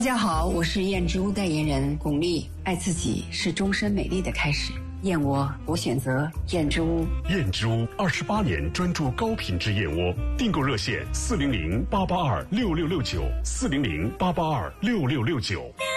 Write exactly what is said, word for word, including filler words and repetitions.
大家好，我是燕之屋代言人巩俐。爱自己是终身美丽的开始，燕窝我选择燕之屋。 燕之屋二十八年专注高品质燕窝，订购热线四零零八八二六六六九四零零八八二六六六九。